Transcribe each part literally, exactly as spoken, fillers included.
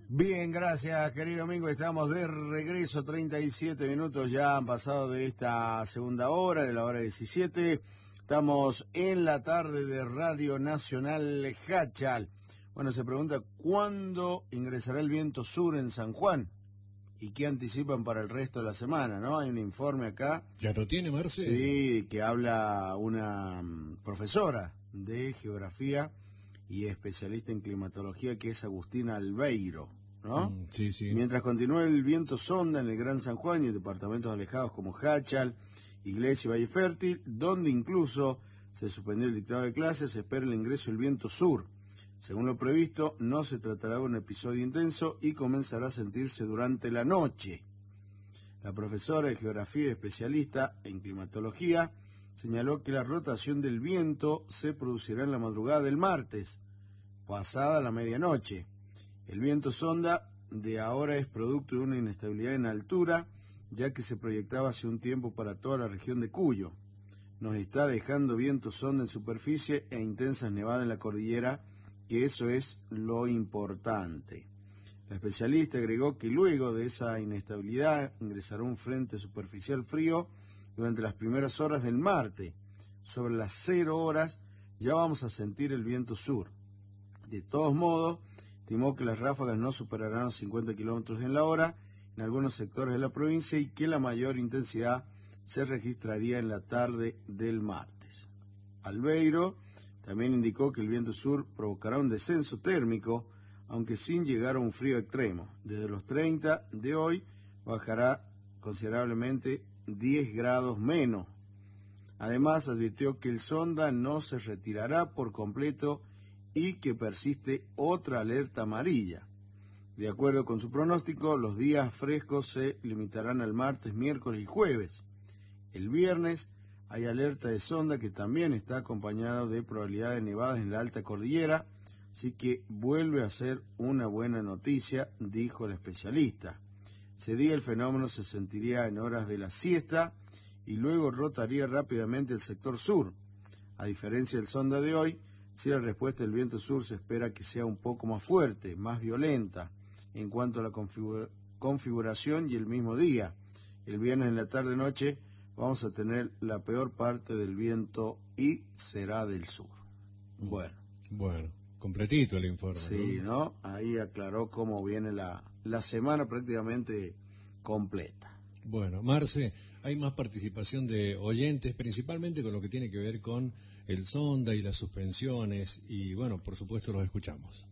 Bien, gracias, querido amigo. Estamos de regreso, treinta y siete minutos ya han pasado de esta segunda hora, de la hora diecisiete. Estamos en la tarde de Radio Nacional Hachal. Bueno, se pregunta, ¿cuándo ingresará el viento sur en San Juan? ¿Y qué anticipan para el resto de la semana, no? Hay un informe acá. ¿Ya lo tiene, Marce? Sí, que habla una profesora de geografía y especialista en climatología, que es Agustina Albeiro, ¿no? Mm, sí, sí. Mientras continúa el viento sonda en el Gran San Juan y en departamentos alejados como Hachal, Iglesia y Valle Fértil, donde incluso se suspendió el dictado de clases, se espera el ingreso del viento sur. Según lo previsto, no se tratará de un episodio intenso y comenzará a sentirse durante la noche. La profesora de geografía y especialista en climatología señaló que la rotación del viento se producirá en la madrugada del martes, pasada la medianoche. El viento sonda de ahora es producto de una inestabilidad en altura, ya que se proyectaba hace un tiempo para toda la región de Cuyo. Nos está dejando viento sonda en superficie e intensas nevadas en la cordillera, que eso es lo importante. La especialista agregó que luego de esa inestabilidad ingresará un frente superficial frío durante las primeras horas del martes. Sobre las cero horas ya vamos a sentir el viento sur. De todos modos, estimó que las ráfagas no superarán los cincuenta kilómetros en la hora en algunos sectores de la provincia y que la mayor intensidad se registraría en la tarde del martes. Albeiro también indicó que el viento sur provocará un descenso térmico, aunque sin llegar a un frío extremo. Desde los treinta de hoy bajará considerablemente diez grados menos. Además, advirtió que el sonda no se retirará por completo y que persiste otra alerta amarilla. De acuerdo con su pronóstico, los días frescos se limitarán al martes, miércoles y jueves. El viernes hay alerta de sonda que también está acompañado de probabilidad de nevadas en la alta cordillera, así que vuelve a ser una buena noticia, dijo el especialista. Ese día el fenómeno se sentiría en horas de la siesta y luego rotaría rápidamente el sector sur. A diferencia del sonda de hoy, si la respuesta del viento sur se espera que sea un poco más fuerte, más violenta, en cuanto a la configura- configuración y el mismo día. El viernes en la tarde-noche vamos a tener la peor parte del viento y será del sur. Bueno. Bueno, completito el informe. Sí, ¿no? Ahí aclaró cómo viene la, la semana prácticamente completa. Bueno, Marce, hay más participación de oyentes, principalmente con lo que tiene que ver con el sonda y las suspensiones, y bueno, por supuesto los escuchamos.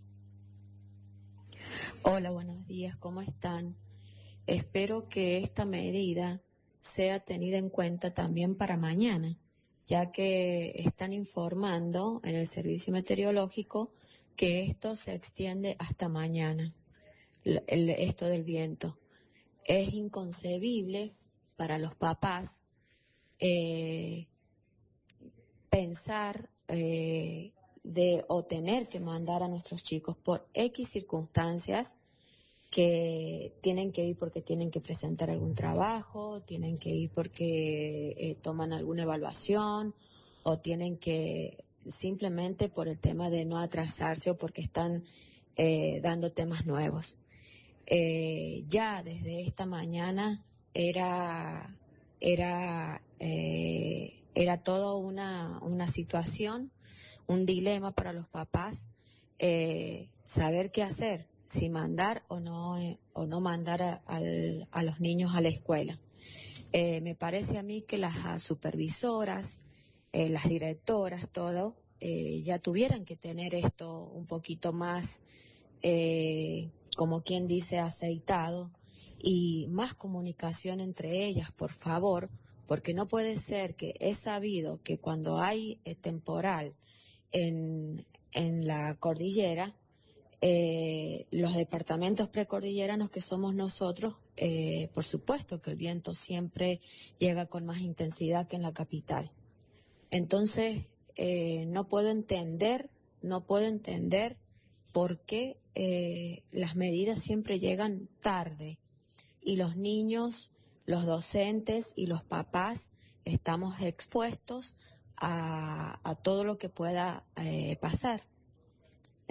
Hola, buenos días, ¿cómo están? Espero que esta medida sea tenida en cuenta también para mañana, ya que están informando en el servicio meteorológico que esto se extiende hasta mañana, el, el, esto del viento. Es inconcebible para los papás eh, pensar eh, de o tener que mandar a nuestros chicos por X circunstancias, que tienen que ir porque tienen que presentar algún trabajo, tienen que ir porque eh, toman alguna evaluación, o tienen que simplemente por el tema de no atrasarse o porque están eh, dando temas nuevos. Eh, ya desde esta mañana era era eh, era toda una una situación, un dilema para los papás, eh, saber qué hacer, si mandar o no eh, o no mandar a, a, a los niños a la escuela. Eh, me parece a mí que las supervisoras, eh, las directoras, todo, eh, ya tuvieran que tener esto un poquito más, eh, como quien dice, aceitado, y más comunicación entre ellas, por favor, porque no puede ser que es sabido que cuando hay eh, temporal en, en la cordillera, eh, los departamentos precordilleranos que somos nosotros, eh, por supuesto que el viento siempre llega con más intensidad que en la capital. Entonces, eh, no puedo entender, no puedo entender por qué eh, las medidas siempre llegan tarde y los niños, los docentes y los papás estamos expuestos a, a todo lo que pueda eh, pasar.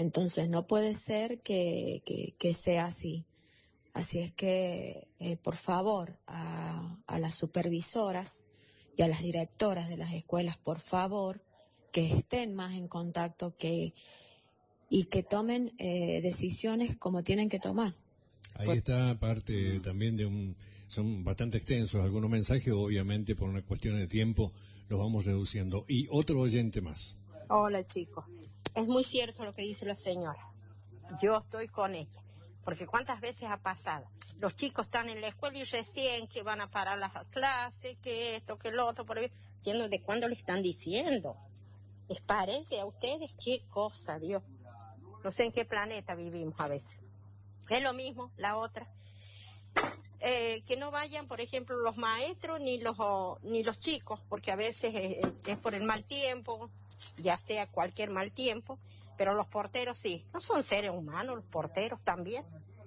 Entonces no puede ser que, que, que sea así. Así es que, eh, por favor, a, a las supervisoras y a las directoras de las escuelas, por favor, que estén más en contacto que y que tomen eh, decisiones como tienen que tomar. Ahí por... está parte también de un... Son bastante extensos algunos mensajes, obviamente por una cuestión de tiempo los vamos reduciendo. Y otro oyente más. Hola, chicos. Es muy cierto lo que dice la señora. Yo estoy con ella. Porque cuántas veces ha pasado. Los chicos están en la escuela y recién que van a parar las clases, que esto, que lo otro, por ahí, siendo de cuándo le están diciendo. ¿Les parece a ustedes qué cosa, Dios? No sé en qué planeta vivimos a veces. Es lo mismo, la otra. Eh, que no vayan, por ejemplo, los maestros ni los o, ni los chicos, porque a veces es, es por el mal tiempo, ya sea cualquier mal tiempo. Pero los porteros sí, no son seres humanos, los porteros también.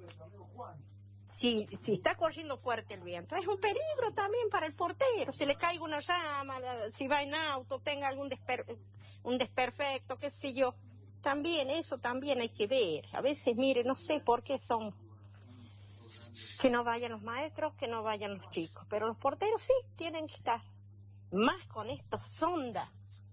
Si, si está corriendo fuerte el viento, es un peligro también para el portero. Si le cae una rama, si va en auto, tenga algún desper, un desperfecto, qué sé yo. También, eso también hay que ver. A veces, mire, no sé por qué son que no vayan los maestros, que no vayan los chicos. Pero los porteros sí tienen que estar. Más con estos sondas.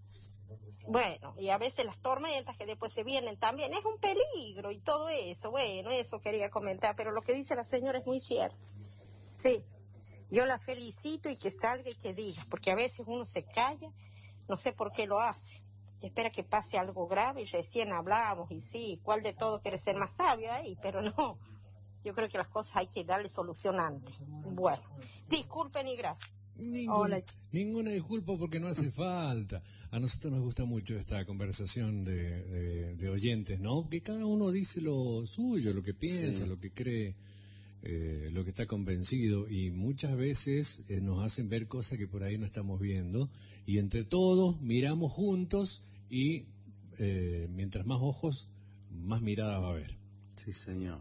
Bueno, y a veces las tormentas que después se vienen también, es un peligro y todo eso, bueno, eso quería comentar, pero lo que dice la señora es muy cierto. Sí, yo la felicito y que salga y que diga, porque a veces uno se calla, no sé por qué lo hace, espera que pase algo grave y recién hablamos, y sí, ¿cuál de todo quiere ser más sabio ahí? Pero no, yo creo que las cosas hay que darle solución antes. Bueno, disculpen y gracias. Ningún, Hola. Ninguna disculpa porque no hace falta. A nosotros nos gusta mucho esta conversación de, de, de oyentes, ¿no? Que cada uno dice lo suyo, lo que piensa, sí. lo que cree, eh, lo que está convencido, y muchas veces eh, nos hacen ver cosas que por ahí no estamos viendo, y entre todos miramos juntos y eh, mientras más ojos, más miradas va a haber. Sí, señor.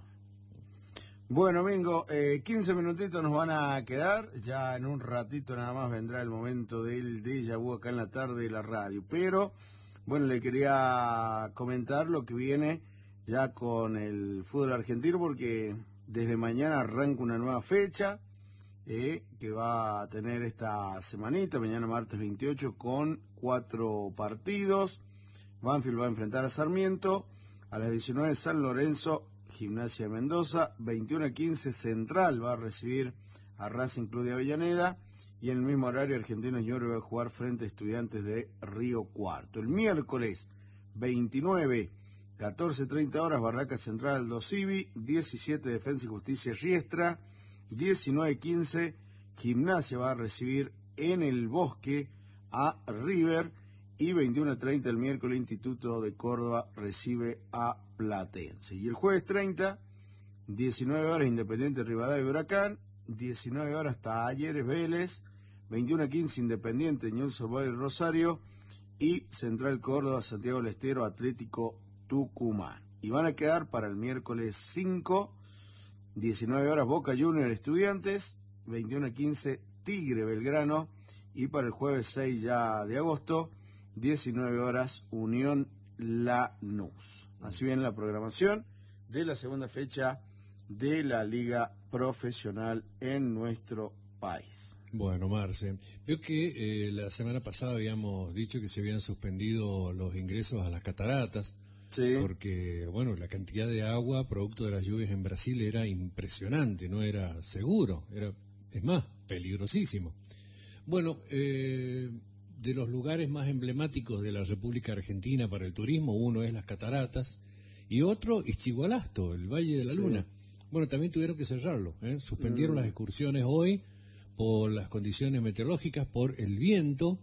Bueno, Mingo, eh, quince minutitos nos van a quedar, ya en un ratito nada más vendrá el momento del déjà vu acá en la tarde de la radio, pero bueno, le quería comentar lo que viene ya con el fútbol argentino, porque desde mañana arranca una nueva fecha eh, que va a tener esta semanita, mañana martes veintiocho, con cuatro partidos. Banfield va a enfrentar a Sarmiento, a las diecinueve San Lorenzo, Gimnasia de Mendoza, veintiuno a quince Central va a recibir a Racing Club de Avellaneda, y en el mismo horario Argentinos Juniors va a jugar frente a Estudiantes de Río Cuarto. El miércoles veintinueve, catorce treinta horas, Barraca Central Aldo Civi, diecisiete Defensa y Justicia Riestra, diecinueve quince Gimnasia va a recibir en el Bosque a River, y veintiuno treinta el miércoles Instituto de Córdoba recibe a Platense. Y el jueves treinta, diecinueve horas Independiente Rivadavia y Huracán, diecinueve horas Talleres Vélez, veintiuno quince Independiente Newell's Old Boys Rosario, y Central Córdoba Santiago del Estero Atlético Tucumán. Y van a quedar para el miércoles cinco, diecinueve horas Boca Juniors Estudiantes, veintiuno quince Tigre Belgrano, y para el jueves seis ya de agosto, diecinueve horas Unión Lanús. Así viene la programación de la segunda fecha de la Liga Profesional en nuestro país. Bueno, Marce, veo que eh, la semana pasada habíamos dicho que se habían suspendido los ingresos a las cataratas, sí. porque, bueno, la cantidad de agua producto de las lluvias en Brasil era impresionante, no era seguro, era, es más, peligrosísimo. Bueno, eh... de los lugares más emblemáticos de la República Argentina para el turismo, uno es las cataratas y otro Ischigualasto, el Valle de la sí. Luna. Bueno, también tuvieron que cerrarlo, ¿eh? Suspendieron mm. las excursiones hoy por las condiciones meteorológicas, por el viento.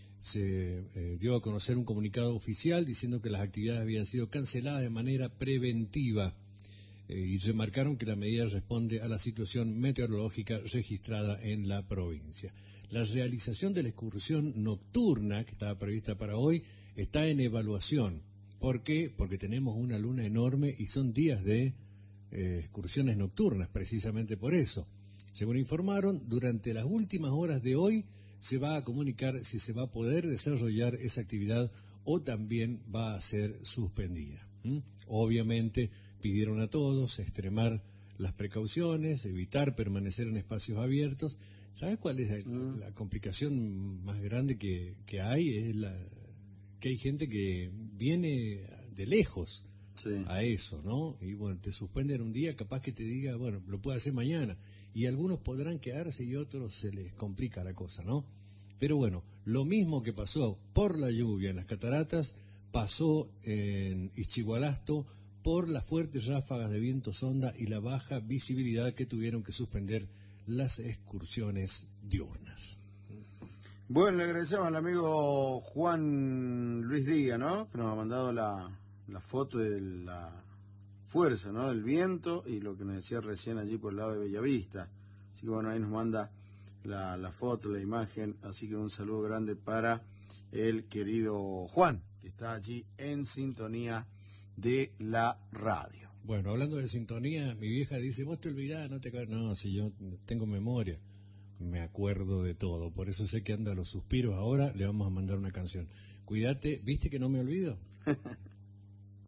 Se eh, dio a conocer un comunicado oficial diciendo que las actividades habían sido canceladas de manera preventiva eh, y remarcaron que la medida responde a la situación meteorológica registrada en la provincia. La realización de la excursión nocturna que estaba prevista para hoy está en evaluación. ¿Por qué? Porque tenemos una luna enorme y son días de eh, excursiones nocturnas, precisamente por eso. Según informaron, durante las últimas horas de hoy se va a comunicar si se va a poder desarrollar esa actividad o también va a ser suspendida. ¿Mm? Obviamente pidieron a todos extremar las precauciones, evitar permanecer en espacios abiertos. ¿Sabes cuál es la, mm. la complicación más grande que, que hay? Es la, que hay gente que viene de lejos sí. a eso, ¿no? Y bueno, te suspenden un día, capaz que te diga, bueno, lo puede hacer mañana. Y algunos podrán quedarse y otros se les complica la cosa, ¿no? Pero bueno, lo mismo que pasó por la lluvia en las cataratas, pasó en Ischigualasto por las fuertes ráfagas de viento sonda y la baja visibilidad que tuvieron que suspender las excursiones diurnas. Bueno, le agradecemos al amigo Juan Luis Díaz, ¿no? Que nos ha mandado la, la foto de la fuerza, ¿no? Del viento y lo que nos decía recién allí por el lado de Bellavista. Así que bueno, ahí nos manda la, la foto, la imagen. Así que un saludo grande para el querido Juan, que está allí en sintonía de la radio. Bueno, hablando de sintonía, mi vieja dice, vos te olvidás, no te acuerdas. No, si yo tengo memoria, me acuerdo de todo. Por eso sé que anda a los suspiros. Ahora le vamos a mandar una canción. Cuídate, ¿viste que no me olvido?